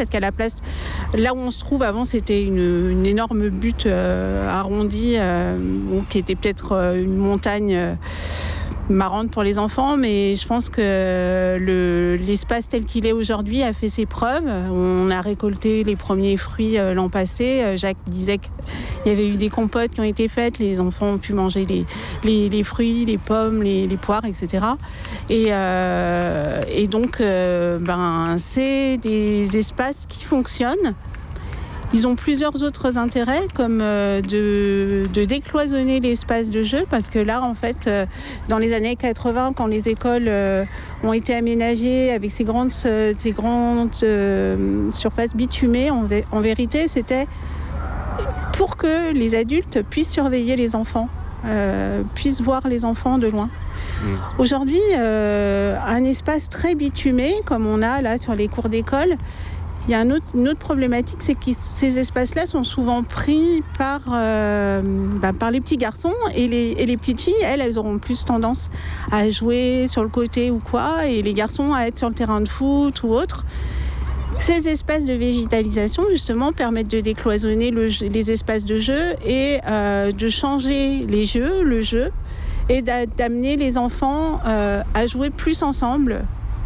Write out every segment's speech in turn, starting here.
parce qu'à la place, là où on se trouve avant, c'était une énorme butte arrondie, qui était peut-être une montagne marrante pour les enfants, mais je pense que l'espace tel qu'il est aujourd'hui a fait ses preuves. On a récolté les premiers fruits l'an passé. Jacques disait qu'il y avait eu des compotes qui ont été faites, les enfants ont pu manger les fruits, les pommes, les poires, etc. Et donc, c'est des espaces qui fonctionnent. Ils ont plusieurs autres intérêts, comme de décloisonner l'espace de jeu, parce que là, en fait, dans les années 80, quand les écoles ont été aménagées avec ces grandes surfaces bitumées, en vérité, c'était pour que les adultes puissent surveiller les enfants, puissent voir les enfants de loin. Aujourd'hui, un espace très bitumé, comme on a là sur les cours d'école, il y a une autre problématique, c'est que ces espaces-là sont souvent pris par les petits garçons et les petites filles, elles auront plus tendance à jouer sur le côté ou quoi, et les garçons à être sur le terrain de foot ou autre. Ces espaces de végétalisation, justement, permettent de décloisonner les espaces de jeu et de changer le jeu, et d'amener les enfants à jouer plus ensemble,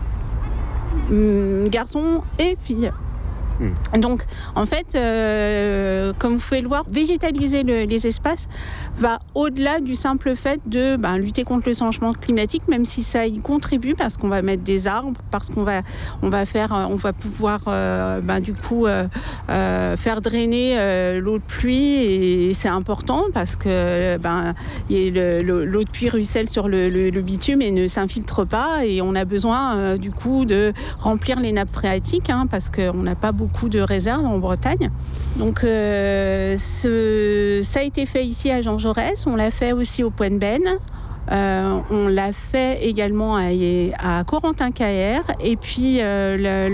garçons et filles. Donc, en fait, comme vous pouvez le voir, végétaliser les espaces va au-delà du simple fait de lutter contre le changement climatique, même si ça y contribue, parce qu'on va mettre des arbres, parce qu'on va pouvoir faire drainer l'eau de pluie, et c'est important parce que l'eau de pluie ruisselle sur le bitume et ne s'infiltre pas, et on a besoin de remplir les nappes phréatiques, parce qu'on n'a pas beaucoup de réserves en Bretagne. Donc ça a été fait ici à Jean Jaurès, on l'a fait aussi au Point de Benne, on l'a fait également à Corentin-Caer, et puis la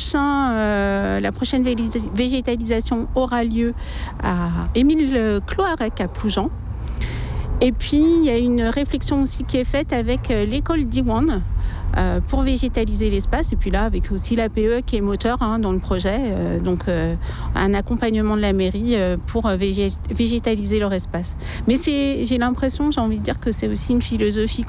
prochaine végétalisation aura lieu à Émile Cloarec à Ploujean. Et puis il y a une réflexion aussi qui est faite avec l'école d'Iwan pour végétaliser l'espace, et puis là avec aussi l'APE qui est moteur dans le projet, un accompagnement de la mairie pour végétaliser leur espace. Mais j'ai l'impression, j'ai envie de dire que c'est aussi une philosophie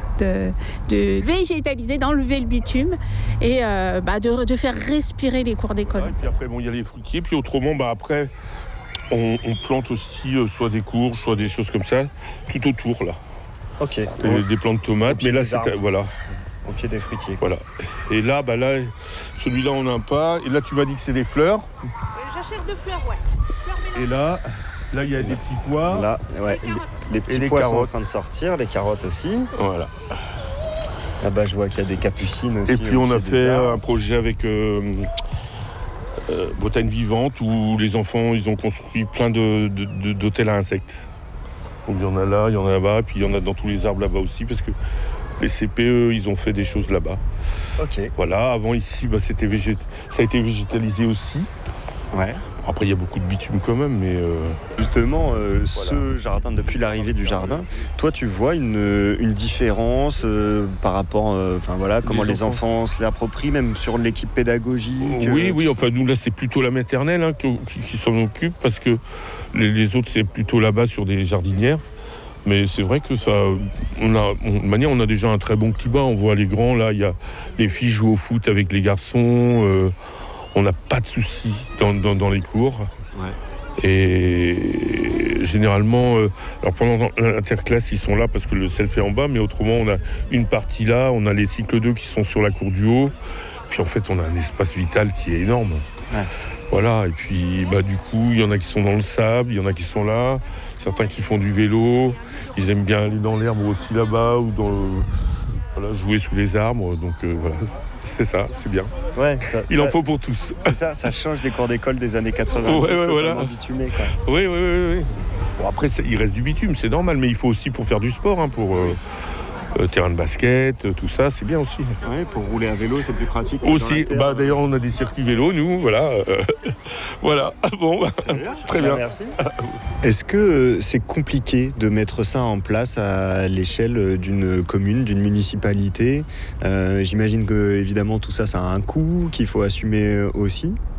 de végétaliser, d'enlever le bitume et de faire respirer les cours d'école. Ouais, puis après il y a les fruitiers, puis autrement après on plante aussi soit des courges, soit des choses comme ça tout autour là. Ok. Des plantes de tomates, mais là c'est voilà. Au pied des fruitiers. Voilà. Et là, celui-là, on n'a pas. Et là, tu m'as dit que c'est des fleurs. Jachère de fleurs, ouais. Et là, il y a des petits pois. Là, ouais. Les petits pois sont en train de sortir, les carottes aussi. Voilà. Là-bas, je vois qu'il y a des capucines aussi. Et puis, on a fait un projet avec Bretagne Vivante, où les enfants, ils ont construit plein d'hôtels à insectes. Donc, il y en a là, il y en a là-bas, puis il y en a dans tous les arbres là-bas aussi, parce que les CPE, ils ont fait des choses là-bas. Ok. Voilà, avant ici, ça a été végétalisé aussi. Ouais. Après, il y a beaucoup de bitume quand même, mais... Justement, ce jardin, depuis l'arrivée du jardin, toi, tu vois une différence par rapport... comment les enfants se l'approprient, même sur l'équipe pédagogique. Oui, nous, là, c'est plutôt la maternelle qui s'en occupe, parce que les autres, c'est plutôt là-bas sur des jardinières. Mais c'est vrai que on a déjà un très bon climat. On voit les grands, là, les filles jouent au foot avec les garçons. On n'a pas de soucis dans les cours. Ouais. Et généralement, alors pendant l'interclasse, ils sont là parce que le self est en bas, mais autrement, on a une partie là, on a les cycles 2 qui sont sur la cour du haut. Puis en fait, on a un espace vital qui est énorme. Ouais. Voilà, et puis du coup, il y en a qui sont dans le sable, il y en a qui sont là, certains qui font du vélo, ils aiment bien aller dans l'herbe aussi là-bas, ou jouer sous les arbres, donc voilà, c'est ça, c'est bien. Ouais, il en faut pour tous. C'est ça change des cours d'école des années 90, totalement bitumé, quoi. Oui. Bon, après, il reste du bitume, c'est normal, mais il faut aussi pour faire du sport, pour... terrain de basket, tout ça, c'est bien aussi. Ouais, pour rouler à vélo, c'est plus pratique. Aussi, d'ailleurs, on a des circuits vélo, nous, voilà. Voilà, bon, très bien. Merci. Est-ce que c'est compliqué de mettre ça en place à l'échelle d'une commune, d'une municipalité ? J'imagine que, évidemment, tout ça, ça a un coût qu'il faut assumer aussi.